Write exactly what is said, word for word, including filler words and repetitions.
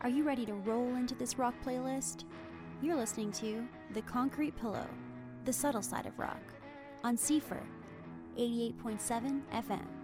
Are you ready to roll into this rock playlist? You're listening to The Concrete Pillow, The Subtle Side of Rock, on C F R eighty-eight point seven F M.